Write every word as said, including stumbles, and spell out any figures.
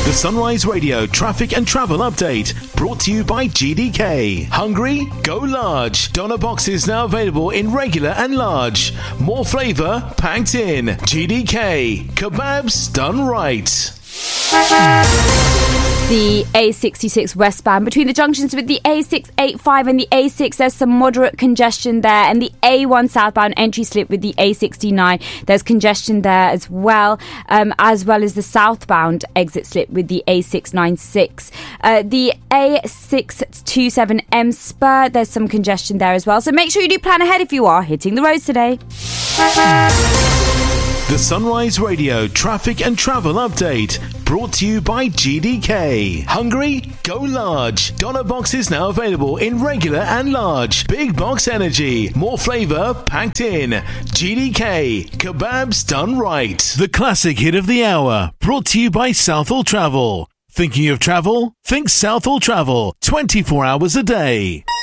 The Sunrise Radio traffic and travel update brought to you by G D K. Hungry? Go large. Doner boxes now available in regular and large. More flavour packed in. G D K. Kebabs done right. The A sixty-six westbound between the junctions with the A six eighty-five and the A six, there's some moderate congestion there, and the A one southbound entry slip with the A sixty-nine, there's congestion there as well, um, as well as the southbound exit slip with the A six ninety-six. Uh, the A six twenty-seven M spur, there's some congestion there as well, so make sure you do plan ahead if you are hitting the roads today. The Sunrise Radio traffic and travel update brought to you by G D K. Hungry? Go large. Doner boxes now available in regular and large. Big box energy. More flavour packed in. G D K. Kebabs done right. The classic hit of the hour brought to you by Southall Travel. Thinking of travel? Think Southall Travel. twenty-four hours a day.